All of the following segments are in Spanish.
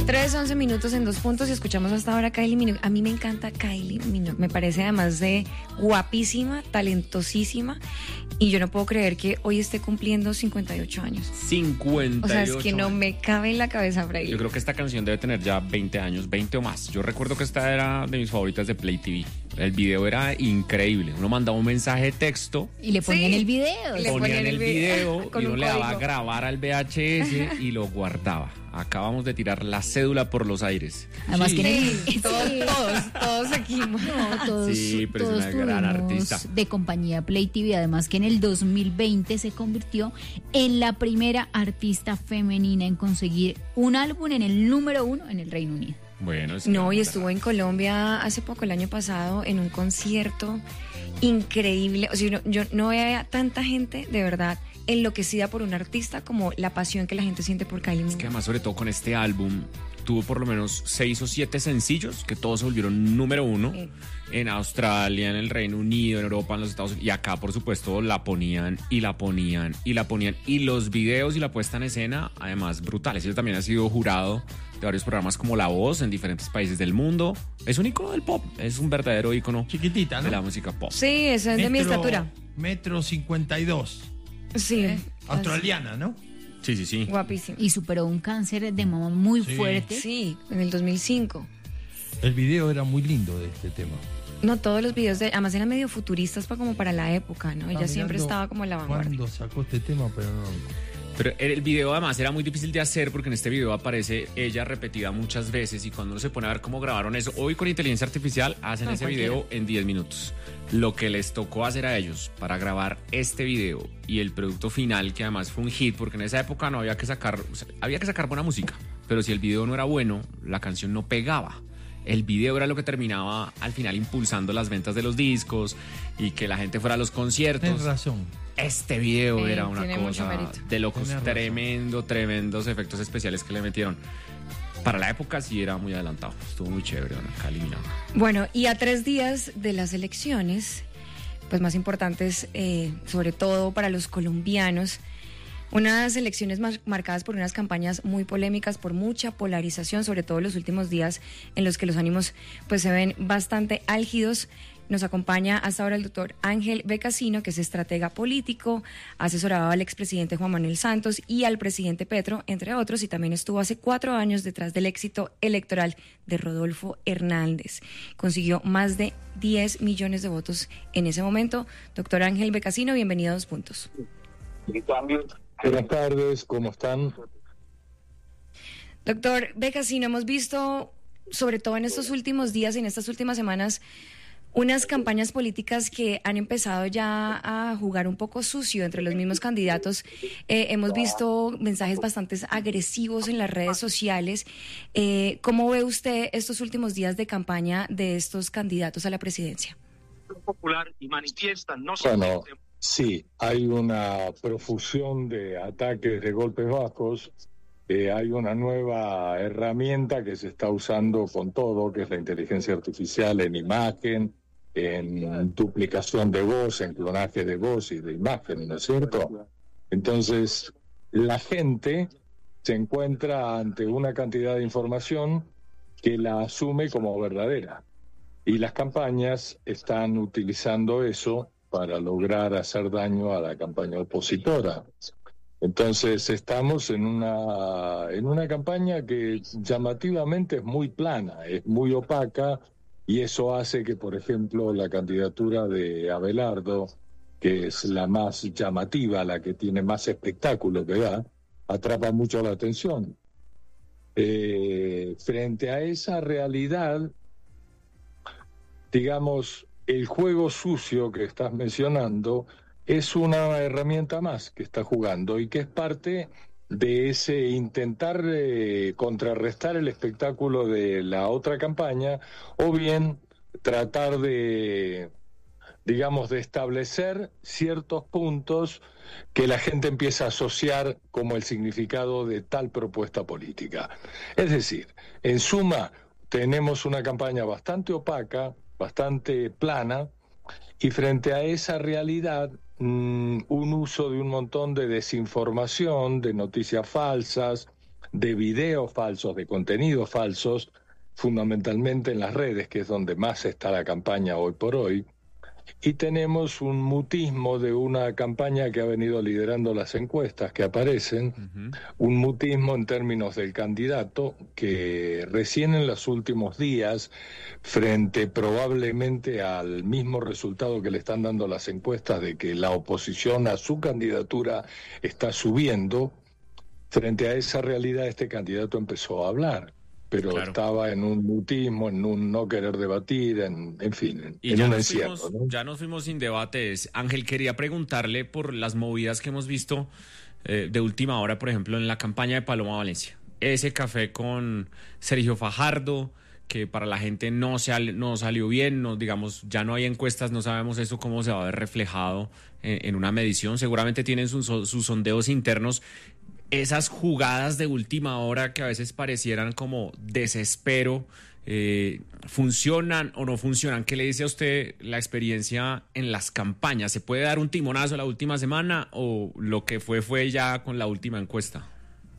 3:11 en 2 puntos y escuchamos hasta ahora a Kylie Minogue. A mí me encanta Kylie Minogue, me parece además de guapísima, talentosísima, y yo no puedo creer que hoy esté cumpliendo 58 años. 58. O sea, es que no me cabe en la cabeza, Freddy. Yo creo que esta canción debe tener ya 20 años, 20 o más. Yo recuerdo que esta era de mis favoritas de Play TV. El video era increíble. Uno mandaba un mensaje de texto y le ponían el video. Le ponían el video y uno le daba a código. grabar al VHS y lo guardaba. Acabamos de tirar la cédula por los aires. Además Sí, que todos aquí. no, todos, Sí, pero es todos una gran tuvimos artista. de compañía Play TV, además que en el 2020 se convirtió en la primera artista femenina en conseguir un álbum en el número 1 en el Reino Unido. Bueno, es que No, y vamos a- estuvo en Colombia hace poco, el año pasado, en un concierto increíble. O sea, yo no veía tanta gente, de verdad, enloquecida por un artista como la pasión que la gente siente por Kylie Es que Minogue. además, sobre todo con este álbum, tuvo por lo menos 6 o 7 sencillos que todos se volvieron número 1 en Australia, en el Reino Unido, en Europa, en los Estados Unidos. Y acá, por supuesto, la ponían y la ponían y la ponían. Y los videos y la puesta en escena, además, brutales. Ella también ha sido jurado de varios programas como La Voz en diferentes países del mundo. Es un ícono del pop, es un verdadero ícono Chiquitita, de la ¿no? música pop. Sí, esa es de mi estatura. 1,52 m. Sí. Australiana, ¿no? Sí, sí, sí. Guapísima. Y superó un cáncer de mama muy Sí. fuerte. Sí, en el 2005. El video era muy lindo de este tema. No, todos los videos de... Además eran medio futuristas como para la época, ¿no? Ella Estaba siempre mirando estaba como en la vanguardia. ¿Cuándo sacó este tema? Pero no. Pero el video además era muy difícil de hacer porque en este video aparece ella repetida muchas veces y cuando uno se pone a ver cómo grabaron eso, hoy con inteligencia artificial hacen No, ese cualquiera. video en 10 minutos. Lo que les tocó hacer a ellos para grabar este video y el producto final, que además fue un hit, porque en esa época no había que sacar, o sea, había que sacar buena música, pero si el video no era bueno, la canción no pegaba. El video era lo que terminaba al final impulsando las ventas de los discos y que la gente fuera a los conciertos. Tienes razón. Este video Sí, era una tiene mucho cosa mérito. de locos, Tienes razón. tremendos efectos especiales que le metieron. Para la época sí era muy adelantado, estuvo muy chévere, ¿no? Kylie Minogue. Bueno, y a 3 días de las elecciones, pues más importantes, sobre todo para los colombianos, unas elecciones marcadas por unas campañas muy polémicas, por mucha polarización, sobre todo en los últimos días en los que los ánimos pues se ven bastante álgidos. Nos acompaña hasta ahora el doctor Ángel Becasino, que es estratega político, asesoraba al expresidente Juan Manuel Santos y al presidente Petro, entre otros, y también estuvo hace 4 años detrás del éxito electoral de Rodolfo Hernández. Consiguió más de 10 millones de votos en ese momento. Doctor Ángel Becasino, bienvenido a 2 puntos. Buenas tardes, ¿cómo están? Doctor Becasino, hemos visto, sobre todo en estos últimos días y en estas últimas semanas, unas campañas políticas que han empezado ya a jugar un poco sucio entre los mismos candidatos. Hemos visto mensajes bastante agresivos en las redes sociales. ¿Cómo ve usted estos últimos días de campaña de estos candidatos a la presidencia? Popular y manifiestan no Bueno, solamente sí, hay una profusión de ataques de golpes bajos. Hay una nueva herramienta que se está usando con todo, que es la inteligencia artificial en imagen, en duplicación de voz, en clonaje de voz y de imagen, ¿no es cierto? Entonces, la gente se encuentra ante una cantidad de información que la asume como verdadera. Y las campañas están utilizando eso para lograr hacer daño a la campaña opositora. Entonces estamos en una campaña que llamativamente es muy plana, es muy opaca, y eso hace que, por ejemplo, la candidatura de Abelardo, que es la más llamativa, la que tiene más espectáculo que da, atrapa mucho la atención. Frente a esa realidad, digamos, el juego sucio que estás mencionando es una herramienta más que está jugando y que es parte de ese intentar contrarrestar el espectáculo de la otra campaña, o bien tratar de, digamos, de establecer ciertos puntos que la gente empieza a asociar como el significado de tal propuesta política. Es decir, en suma, tenemos una campaña bastante opaca, bastante plana, y frente a esa realidad, un uso de un montón de desinformación, de noticias falsas, de videos falsos, de contenidos falsos, fundamentalmente en las redes, que es donde más está la campaña hoy por hoy. Y tenemos un mutismo de una campaña que ha venido liderando las encuestas que aparecen, un mutismo en términos del candidato que recién en los últimos días, frente probablemente al mismo resultado que le están dando las encuestas de que la oposición a su candidatura está subiendo, frente a esa realidad este candidato empezó a hablar. Pero claro, estaba en un mutismo, en un no querer debatir, en fin, en un encierro, ¿no? Ya nos fuimos sin debates. Ángel, quería preguntarle por las movidas que hemos visto de última hora, por ejemplo, en la campaña de Paloma Valencia. Ese café con Sergio Fajardo, que para la gente no salió bien, no, digamos, ya no hay encuestas, no sabemos eso cómo se va a ver reflejado en una medición. Seguramente tienen sus sondeos internos. Esas jugadas de última hora que a veces parecieran como desespero, ¿funcionan o no funcionan? ¿Qué le dice a usted la experiencia en las campañas? ¿Se puede dar un timonazo la última semana o lo que fue ya con la última encuesta?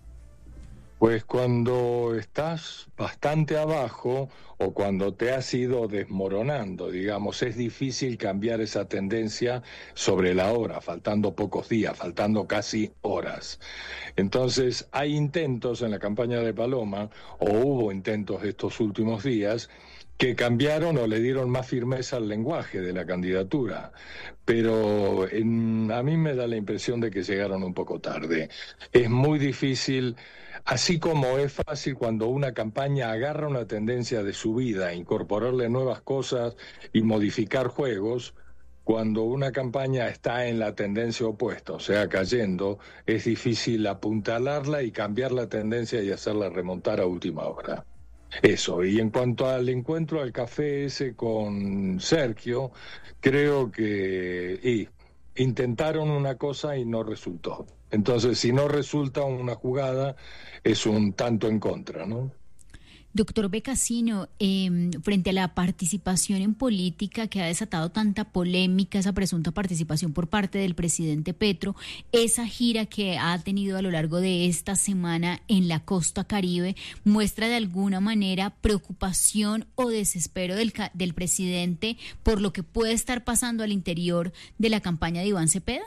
Pues cuando estás bastante abajo o cuando te has ido desmoronando, digamos, es difícil cambiar esa tendencia sobre la hora, faltando pocos días, faltando casi horas. Entonces, hay intentos en la campaña de Paloma, o hubo intentos estos últimos días, que cambiaron o le dieron más firmeza al lenguaje de la candidatura, pero a mí me da la impresión de que llegaron un poco tarde. Es muy difícil, así como es fácil cuando una campaña agarra una tendencia de su vida, incorporarle nuevas cosas y modificar juegos. Cuando una campaña está en la tendencia opuesta, o sea, cayendo, es difícil apuntalarla y cambiar la tendencia y hacerla remontar a última hora. Eso, y en cuanto al encuentro al café ese con Sergio, creo que intentaron una cosa y no resultó. Entonces, si no resulta una jugada, es un tanto en contra, ¿no? Doctor Becassino, frente a la participación en política que ha desatado tanta polémica, esa presunta participación por parte del presidente Petro, esa gira que ha tenido a lo largo de esta semana en la costa Caribe, ¿muestra de alguna manera preocupación o desespero del presidente por lo que puede estar pasando al interior de la campaña de Iván Cepeda?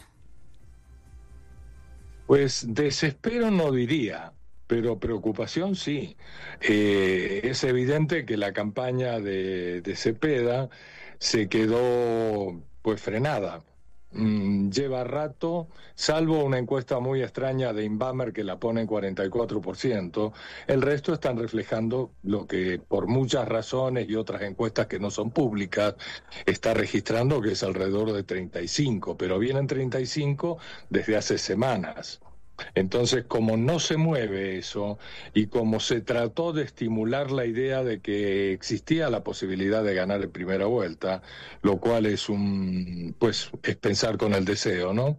Pues desespero no diría, pero preocupación sí. Es evidente que la campaña de Cepeda se quedó pues frenada. Lleva rato, salvo una encuesta muy extraña de Inbamer que la pone en 44%, el resto están reflejando lo que por muchas razones y otras encuestas que no son públicas está registrando, que es alrededor de 35, pero vienen 35 desde hace semanas. Entonces, como no se mueve eso y como se trató de estimular la idea de que existía la posibilidad de ganar en primera vuelta, lo cual es es pensar con el deseo, ¿no?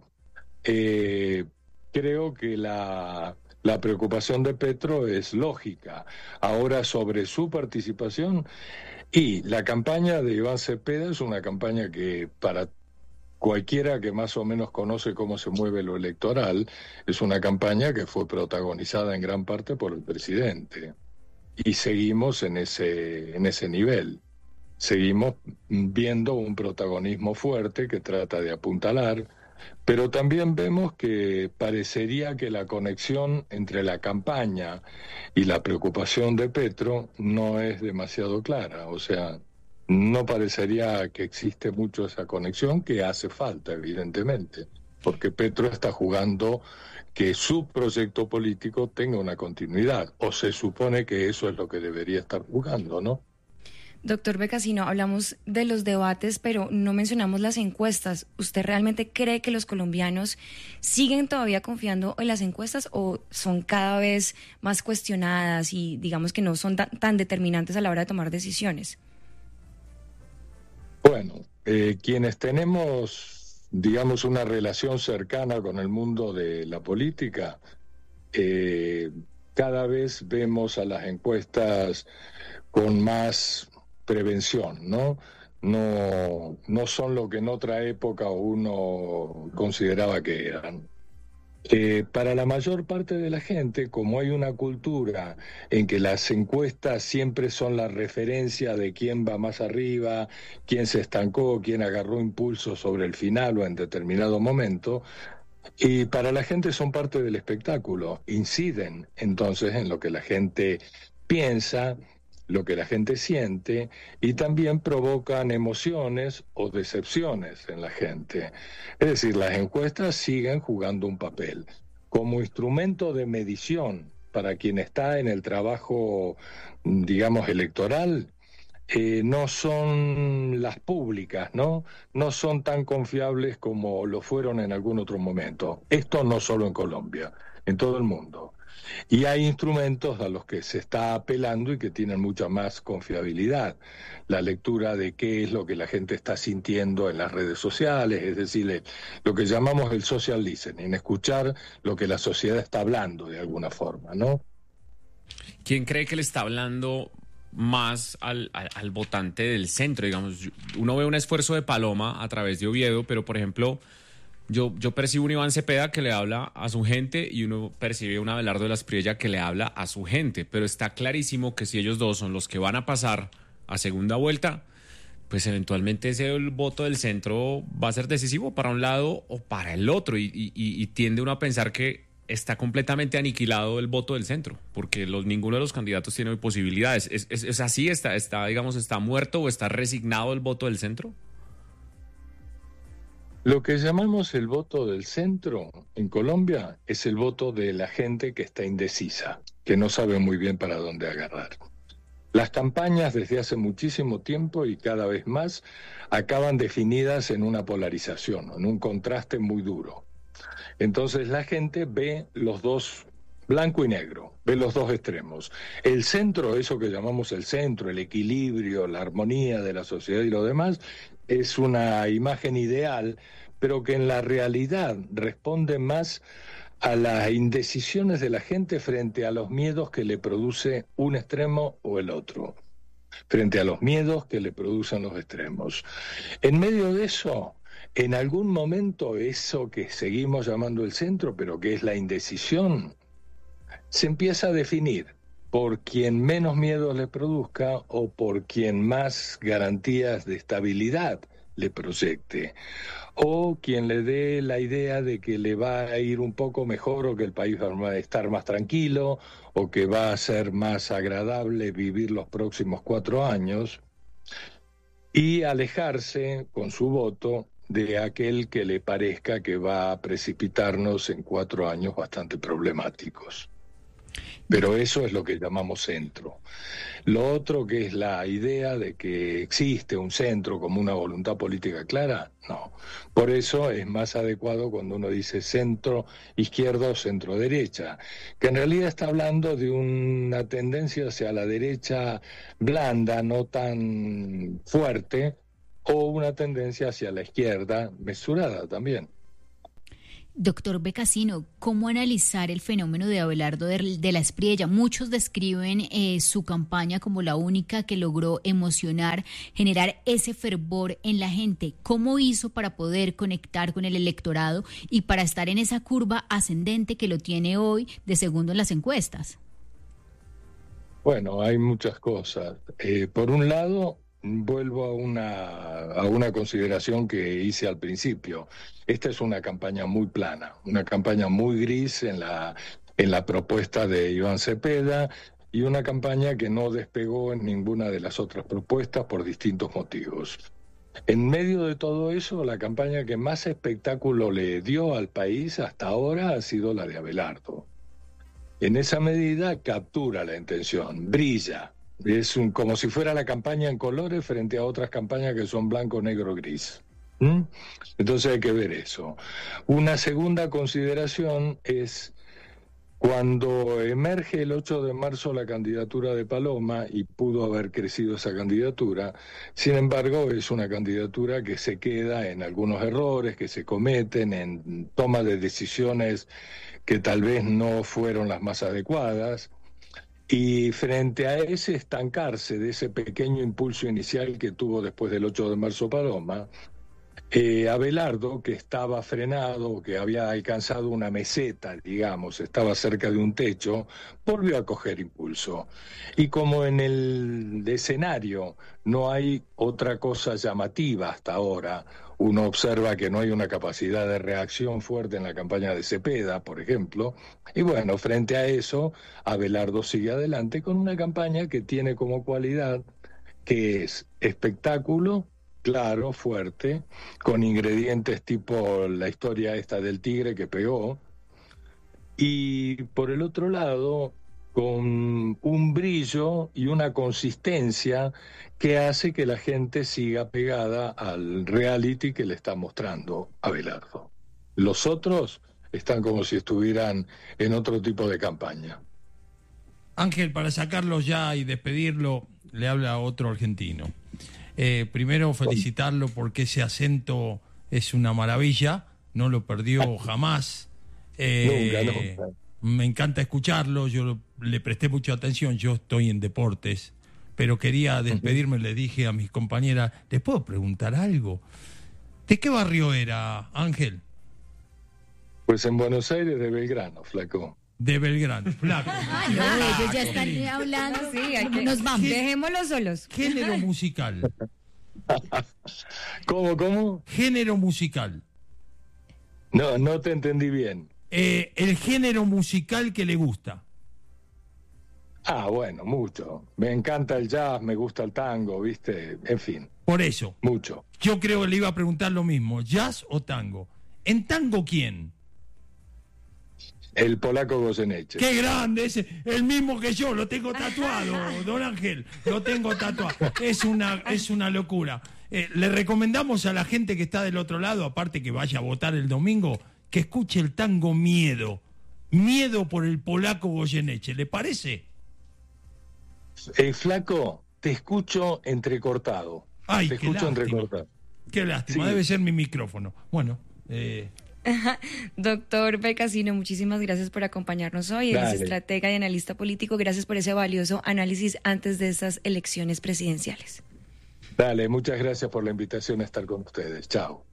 Creo que la preocupación de Petro es lógica. Ahora, sobre su participación, y la campaña de Iván Cepeda es una campaña que para cualquiera que más o menos conoce cómo se mueve lo electoral, es una campaña que fue protagonizada en gran parte por el presidente. Y seguimos en ese nivel. Seguimos viendo un protagonismo fuerte que trata de apuntalar, pero también vemos que parecería que la conexión entre la campaña y la preocupación de Petro no es demasiado clara. O sea, no parecería que existe mucho esa conexión, que hace falta, evidentemente, porque Petro está jugando que su proyecto político tenga una continuidad, o se supone que eso es lo que debería estar jugando, ¿no? Doctor Becassino, hablamos de los debates, pero no mencionamos las encuestas. ¿Usted realmente cree que los colombianos siguen todavía confiando en las encuestas o son cada vez más cuestionadas y digamos que no son tan determinantes a la hora de tomar decisiones? Bueno, quienes tenemos, digamos, una relación cercana con el mundo de la política, cada vez vemos a las encuestas con más prevención, ¿no? No son lo que en otra época uno consideraba que eran. Para la mayor parte de la gente, como hay una cultura en que las encuestas siempre son la referencia de quién va más arriba, quién se estancó, quién agarró impulso sobre el final o en determinado momento, y para la gente son parte del espectáculo, inciden entonces en lo que la gente piensa, lo que la gente siente, y también provocan emociones o decepciones en la gente. Es decir, las encuestas siguen jugando un papel como instrumento de medición para quien está en el trabajo, digamos, electoral. No son las públicas, ¿no? No son tan confiables como lo fueron en algún otro momento. Esto no solo en Colombia, en todo el mundo. Y hay instrumentos a los que se está apelando y que tienen mucha más confiabilidad. La lectura de qué es lo que la gente está sintiendo en las redes sociales, es decir, lo que llamamos el social listening, escuchar lo que la sociedad está hablando de alguna forma, ¿no? ¿Quién cree que le está hablando más al votante del centro? Digamos, uno ve un esfuerzo de Paloma a través de Oviedo, pero por ejemplo, yo percibo un Iván Cepeda que le habla a su gente y uno percibe un Abelardo de la Espriella que le habla a su gente, pero está clarísimo que si ellos dos son los que van a pasar a segunda vuelta, pues eventualmente el voto del centro va a ser decisivo para un lado o para el otro y tiende uno a pensar que está completamente aniquilado el voto del centro, porque ninguno de los candidatos tiene hoy posibilidades. ¿Es así? Digamos, ¿está muerto o está resignado el voto del centro? Lo que llamamos el voto del centro en Colombia es el voto de la gente que está indecisa, que no sabe muy bien para dónde agarrar. Las campañas desde hace muchísimo tiempo y cada vez más acaban definidas en una polarización, en un contraste muy duro. Entonces la gente ve los dos, blanco y negro, ve los dos extremos. El centro, eso que llamamos el centro, el equilibrio, la armonía de la sociedad y lo demás, es una imagen ideal, pero que en la realidad responde más a las indecisiones de la gente frente a los miedos que le produce un extremo o el otro, frente a los miedos que le producen los extremos. En medio de eso, en algún momento eso que seguimos llamando el centro, pero que es la indecisión, se empieza a definir por quien menos miedo le produzca o por quien más garantías de estabilidad le proyecte, o quien le dé la idea de que le va a ir un poco mejor o que el país va a estar más tranquilo o que va a ser más agradable vivir los próximos 4 años, y alejarse con su voto de aquel que le parezca que va a precipitarnos en 4 años bastante problemáticos. Pero eso es lo que llamamos centro. Lo otro, que es la idea de que existe un centro como una voluntad política clara, no. Por eso es más adecuado cuando uno dice centro izquierda o centro derecha, que en realidad está hablando de una tendencia hacia la derecha blanda, no tan fuerte, o una tendencia hacia la izquierda mesurada también. Doctor Becasino, ¿cómo analizar el fenómeno de Abelardo de la Espriella? Muchos describen su campaña como la única que logró emocionar, generar ese fervor en la gente. ¿Cómo hizo para poder conectar con el electorado y para estar en esa curva ascendente que lo tiene hoy de segundo en las encuestas? Bueno, hay muchas cosas. Por un lado, vuelvo a una consideración que hice al principio. Esta es una campaña muy plana, una campaña muy gris en la propuesta de Iván Cepeda, y una campaña que no despegó en ninguna de las otras propuestas por distintos motivos. En medio de todo eso, la campaña que más espectáculo le dio al país hasta ahora ha sido la de Abelardo. En esa medida captura la intención, brilla. Es como si fuera la campaña en colores frente a otras campañas que son blanco, negro, gris. Entonces hay que ver eso. Una segunda consideración es cuando emerge el 8 de marzo la candidatura de Paloma, y pudo haber crecido esa candidatura. Sin embargo, es una candidatura que se queda en algunos errores que se cometen, en toma de decisiones que tal vez no fueron las más adecuadas. Y frente a ese estancarse de ese pequeño impulso inicial que tuvo después del 8 de marzo Paloma, Abelardo, que estaba frenado, que había alcanzado una meseta, digamos, estaba cerca de un techo, volvió a coger impulso. Y como en el escenario no hay otra cosa llamativa hasta ahora, uno observa que no hay una capacidad de reacción fuerte en la campaña de Cepeda, por ejemplo, y bueno, frente a eso, Abelardo sigue adelante con una campaña que tiene como cualidad que es espectáculo, claro, fuerte, con ingredientes tipo la historia esta del tigre que pegó, y por el otro lado, con un brillo y una consistencia que hace que la gente siga pegada al reality que le está mostrando Abelardo. Los otros están como si estuvieran en otro tipo de campaña. Ángel, para sacarlo ya y despedirlo, le habla otro argentino. Primero felicitarlo porque ese acento es una maravilla, no lo perdió jamás. Nunca. Me encanta escucharlo, yo le presté mucha atención, yo estoy en deportes, pero quería despedirme, le dije a mis compañeras, ¿les puedo preguntar algo? ¿De qué barrio era, Ángel? Pues en Buenos Aires, de Belgrano, flaco. De Belgrano, flaco. Ay, no, ellos ya están hablando, Sí, hay que, nos vamos. dejémoslos solos. Género musical. ¿Cómo? Género musical. No te entendí bien. El género musical que le gusta. Bueno, mucho. Me encanta el jazz, me gusta el tango, ¿viste? En fin, Por eso, mucho. yo creo que le iba a preguntar lo mismo, ¿jazz o tango? ¿En tango quién? El polaco Goyeneche. ¡Qué grande! Ese, el mismo que yo, lo tengo tatuado, don Ángel, lo tengo tatuado. Es una locura. Le recomendamos a la gente que está del otro lado, aparte que vaya a votar el domingo, que escuche el tango Miedo. Miedo por el polaco Goyeneche, ¿le parece? Flaco, te escucho entrecortado. Ay, te qué escucho lástima. entrecortado. Qué lástima, Sí. debe ser mi micrófono. Bueno, Doctor Becasino, muchísimas gracias por acompañarnos hoy. Él es Dale. estratega y analista político. Gracias por ese valioso análisis antes de estas elecciones presidenciales. Dale, muchas gracias por la invitación a estar con ustedes. Chao.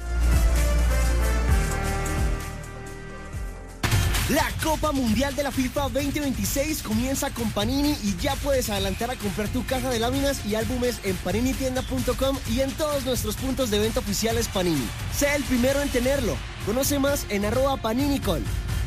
La Copa Mundial de la FIFA 2026 comienza con Panini y ya puedes adelantar a comprar tu caja de láminas y álbumes en paninitienda.com y en todos nuestros puntos de venta oficiales Panini. Sea el primero en tenerlo. Conoce más en @paninicol.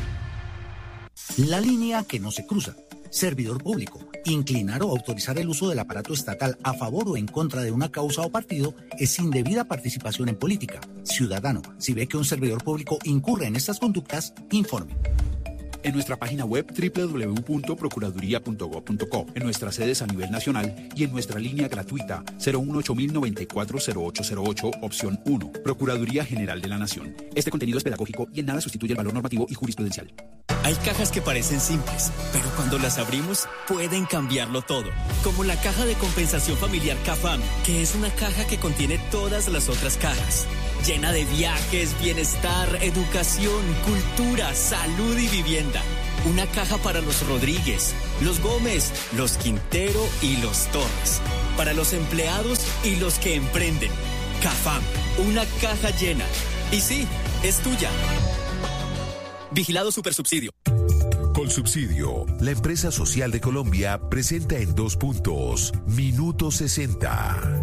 La línea que no se cruza. Servidor público. Inclinar o autorizar el uso del aparato estatal a favor o en contra de una causa o partido es indebida participación en política. Ciudadano, si ve que un servidor público incurre en estas conductas, informe. En nuestra página web www.procuraduría.gov.co, en nuestras sedes a nivel nacional y en nuestra línea gratuita 018-094-0808, opción 1, Procuraduría General de la Nación. Este contenido es pedagógico y en nada sustituye el valor normativo y jurisprudencial. Hay cajas que parecen simples, pero cuando las abrimos pueden cambiarlo todo. Como la caja de compensación familiar CAFAM, que es una caja que contiene todas las otras cajas. Llena de viajes, bienestar, educación, cultura, salud y vivienda. Una caja para los Rodríguez, los Gómez, los Quintero y los Torres. Para los empleados y los que emprenden. CAFAM, una caja llena. Y sí, es tuya. Vigilado Supersubsidio. Colsubsidio, la empresa social de Colombia, presenta en 2 puntos. Minuto 60.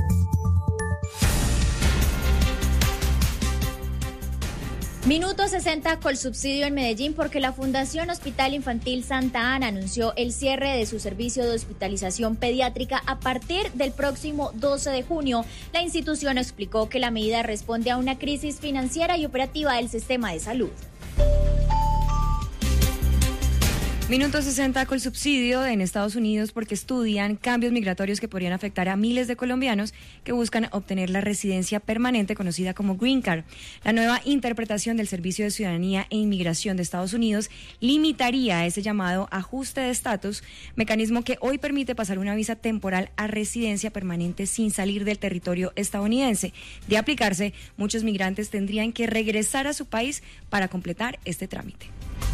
Minuto 60 Colsubsidio en Medellín porque la Fundación Hospital Infantil Santa Ana anunció el cierre de su servicio de hospitalización pediátrica a partir del próximo 12 de junio. La institución explicó que la medida responde a una crisis financiera y operativa del sistema de salud. Minuto 60 Colsubsidio en Estados Unidos porque estudian cambios migratorios que podrían afectar a miles de colombianos que buscan obtener la residencia permanente conocida como Green Card. La nueva interpretación del Servicio de Ciudadanía e Inmigración de Estados Unidos limitaría ese llamado ajuste de estatus, mecanismo que hoy permite pasar una visa temporal a residencia permanente sin salir del territorio estadounidense. De aplicarse, muchos migrantes tendrían que regresar a su país para completar este trámite.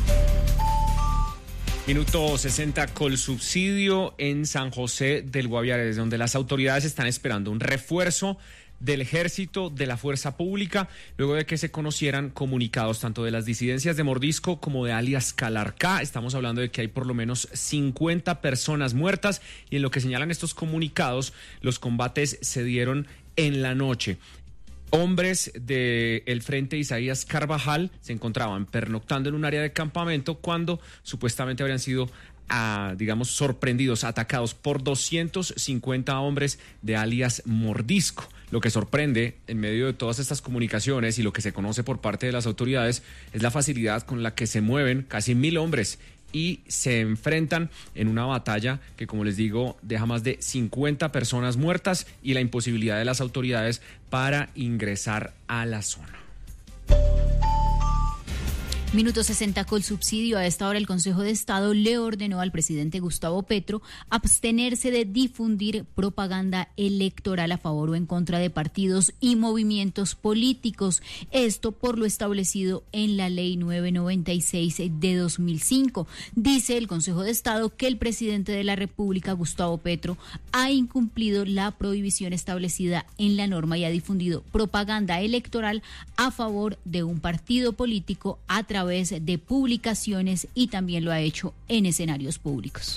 Minuto 60 Colsubsidio en San José del Guaviare, desde donde las autoridades están esperando un refuerzo del Ejército, de la Fuerza Pública, luego de que se conocieran comunicados tanto de las disidencias de Mordisco como de alias Calarcá. Estamos hablando de que hay por lo menos 50 personas muertas y en lo que señalan estos comunicados, los combates se dieron en la noche. Hombres del Frente Isaías Carvajal se encontraban pernoctando en un área de campamento cuando supuestamente habrían sido sorprendidos, atacados por 250 hombres de alias Mordisco. Lo que sorprende en medio de todas estas comunicaciones y lo que se conoce por parte de las autoridades es la facilidad con la que se mueven casi 1.000 hombres y se enfrentan en una batalla que, como les digo, deja más de 50 personas muertas y la imposibilidad de las autoridades para ingresar a la zona. Minuto 60 Colsubsidio. A esta hora el Consejo de Estado le ordenó al presidente Gustavo Petro abstenerse de difundir propaganda electoral a favor o en contra de partidos y movimientos políticos. Esto por lo establecido en la Ley 996 de 2005. Dice el Consejo de Estado que el presidente de la República, Gustavo Petro, ha incumplido la prohibición establecida en la norma y ha difundido propaganda electoral a favor de un partido político a través de publicaciones y también lo ha hecho en escenarios públicos.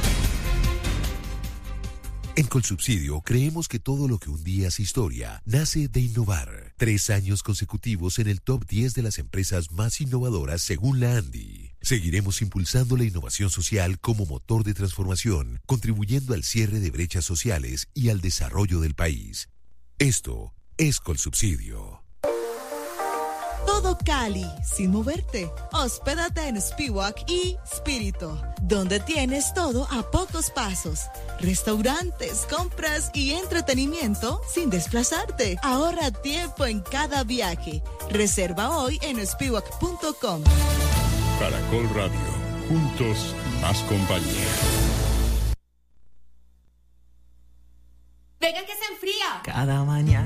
En Colsubsidio creemos que todo lo que un día es historia nace de innovar. 3 años consecutivos en el top 10 de las empresas más innovadoras según la ANDI. Seguiremos impulsando la innovación social como motor de transformación, contribuyendo al cierre de brechas sociales y al desarrollo del país. Esto es Colsubsidio. Todo Cali, sin moverte. Hospédate en Spiwak y Spirito, donde tienes todo a pocos pasos. Restaurantes, compras y entretenimiento sin desplazarte. Ahorra tiempo en cada viaje. Reserva hoy en spiwak.com. Caracol Radio, juntos más compañía. Venga que se enfría. Cada mañana